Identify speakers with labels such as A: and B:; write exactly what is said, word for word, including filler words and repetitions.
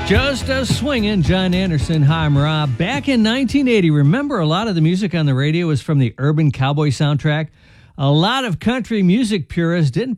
A: Just a swingin', John Anderson. Hi, I'm Rob. Back in nineteen eighty, remember a lot of the music on the radio was from the Urban Cowboy soundtrack? A lot of country music purists didn't